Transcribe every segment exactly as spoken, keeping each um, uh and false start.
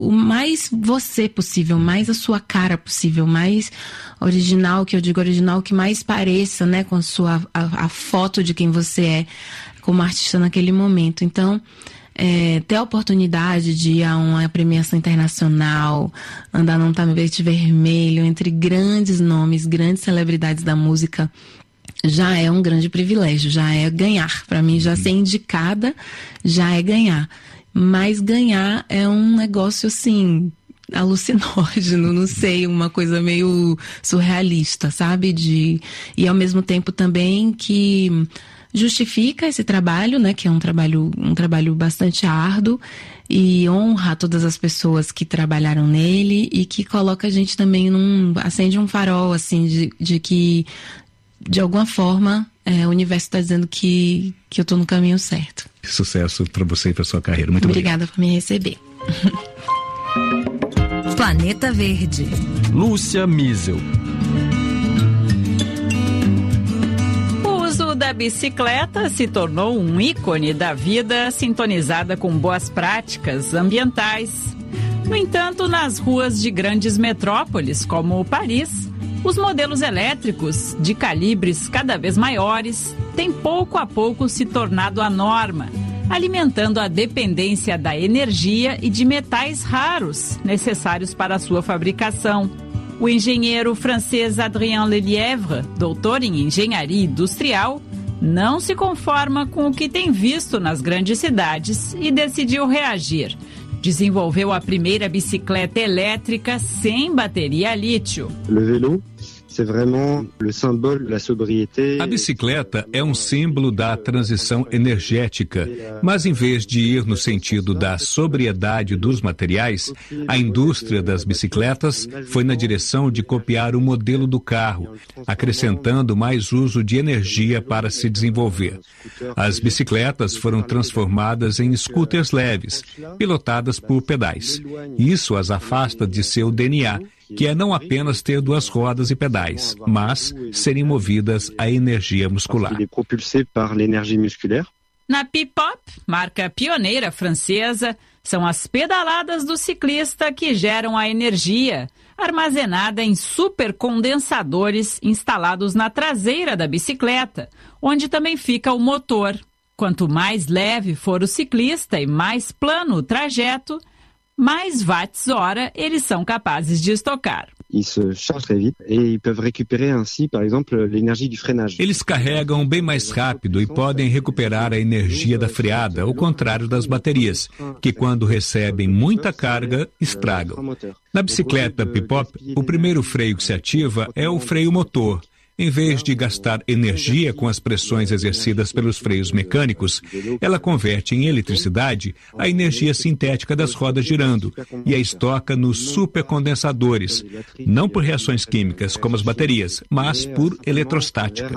o mais você possível, mais a sua cara possível, mais original, que eu digo original, que mais pareça, né, com a sua, a, a foto de quem você é como artista naquele momento. Então, é, ter a oportunidade de ir a uma premiação internacional, andar num tapete vermelho, entre grandes nomes, grandes celebridades da música, já é um grande privilégio, já é ganhar. Para mim, já ser indicada, já é ganhar. Mas ganhar é um negócio, assim, alucinógeno, não sei, uma coisa meio surrealista, sabe? De, e ao mesmo tempo também que justifica esse trabalho, né? Que é um trabalho, um trabalho bastante árduo e honra todas as pessoas que trabalharam nele e que coloca a gente também num... acende um farol, assim, de, de que, de alguma forma, é, o universo está dizendo que, que eu tô no caminho certo. Sucesso para você e para sua carreira. Muito obrigada por me receber. Planeta Verde. Lúcia Miesel. O uso da bicicleta se tornou um ícone da vida sintonizada com boas práticas ambientais. No entanto, nas ruas de grandes metrópoles, como Paris, os modelos elétricos, de calibres cada vez maiores, têm pouco a pouco se tornado a norma, alimentando a dependência da energia e de metais raros necessários para a sua fabricação. O engenheiro francês Adrien Lelièvre, doutor em engenharia industrial, não se conforma com o que tem visto nas grandes cidades e decidiu reagir. Desenvolveu a primeira bicicleta elétrica sem bateria a lítio. Le vélo, c'est vraiment le symbole de la sobriété. A bicicleta é um símbolo da transição energética, mas em vez de ir no sentido da sobriedade dos materiais, a indústria das bicicletas foi na direção de copiar o modelo do carro, acrescentando mais uso de energia para se desenvolver. As bicicletas foram transformadas em scooters leves, pilotadas por pedais. Isso as afasta de seu D N A, que é não apenas ter duas rodas e pedais, mas serem movidas à energia muscular. Na Pipop, marca pioneira francesa, são as pedaladas do ciclista que geram a energia, armazenada em supercondensadores instalados na traseira da bicicleta, onde também fica o motor. Quanto mais leve for o ciclista e mais plano o trajeto, mais watts-hora eles são capazes de estocar. Eles carregam bem mais rápido e podem recuperar a energia da freada, ao contrário das baterias, que quando recebem muita carga, estragam. Na bicicleta Pipop, o primeiro freio que se ativa é o freio motor. Em vez de gastar energia com as pressões exercidas pelos freios mecânicos, ela converte em eletricidade a energia sintética das rodas girando e a estoca nos supercondensadores, não por reações químicas como as baterias, mas por eletrostática.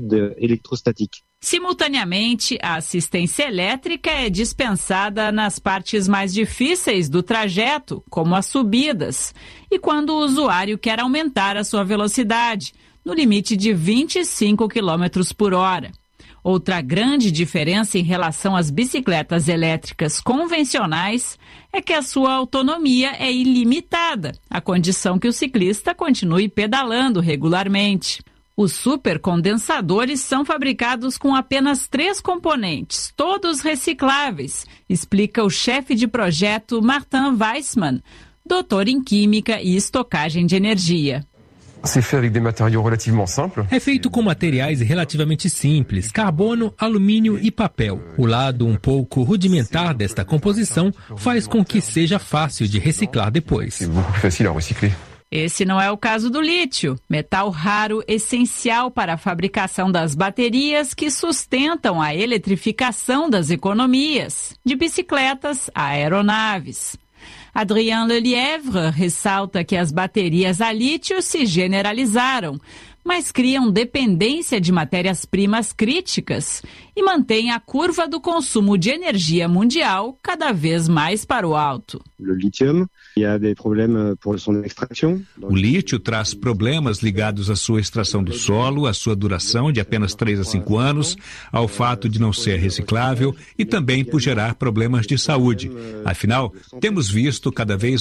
Simultaneamente, a assistência elétrica é dispensada nas partes mais difíceis do trajeto, como as subidas, e quando o usuário quer aumentar a sua velocidade, no limite de vinte e cinco quilômetros por hora. Outra grande diferença em relação às bicicletas elétricas convencionais é que a sua autonomia é ilimitada, à condição que o ciclista continue pedalando regularmente. Os supercondensadores são fabricados com apenas três componentes, todos recicláveis, explica o chefe de projeto Martin Weissmann, doutor em Química e Estocagem de Energia. É feito com materiais relativamente simples, carbono, alumínio e papel. O lado um pouco rudimentar desta composição faz com que seja fácil de reciclar depois. Esse não é o caso do lítio, metal raro essencial para a fabricação das baterias que sustentam a eletrificação das economias, de bicicletas a aeronaves. Adrien Lelièvre ressalta que as baterias a lítio se generalizaram, mas criam dependência de matérias-primas críticas e mantêm a curva do consumo de energia mundial cada vez mais para o alto. O lithium, il y a des problèmes pour son extraction. O lítio traz problemas ligados à sua extração do solo, à sua duração de apenas três a cinco anos, ao fato de não ser reciclável e também por gerar problemas de saúde. Afinal, temos visto cada vez